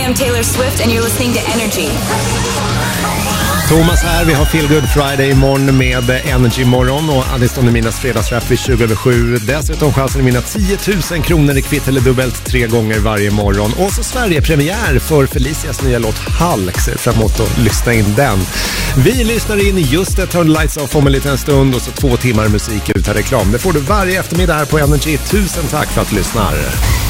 am Taylor Swift and you're listening to Energy. Thomas här, vi har Feel Good Friday imorgon med Energy morgon och Alice Don Eminas fredagsrap vid 20:07. Dessutom chansen att vinna 10 000 kronor i kvitt eller dubbelt 3 gånger varje morgon. Och så Sverige-premiär för Felicias nya låt Hulk. Ser fram emot att lyssna in den. Vi lyssnar in just det, Turn the Lights Off om en liten stund och så 2 timmar musik utan reklam. Det får du varje eftermiddag här på Energy. Tusen tack för att du lyssnar.